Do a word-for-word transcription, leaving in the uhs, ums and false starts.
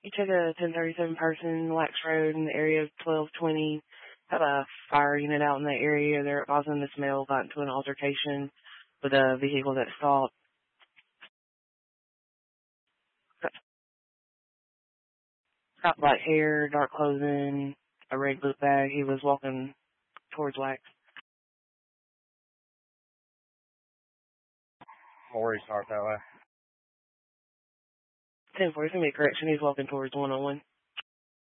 You took a ten thirty-seven person, Wax Road in the area of twelve twenty. Had a fire unit out in the area. They're causing the smell. Got into an altercation with a vehicle that stopped. Got, got black hair, dark clothing, a red book bag. He was walking towards Wax. Maury start that way. ten forty, it's going to be a correction. He's walking towards one oh one.